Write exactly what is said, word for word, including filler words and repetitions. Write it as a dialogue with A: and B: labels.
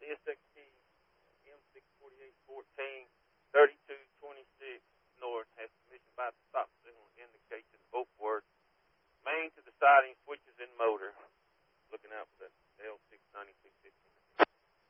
A: C S X T M six forty-eight fourteen thirty-two twenty-six north has permission by the stop signal indication both words. Main to the siding switches in motor. Looking out for that L six ninety-two fifteen.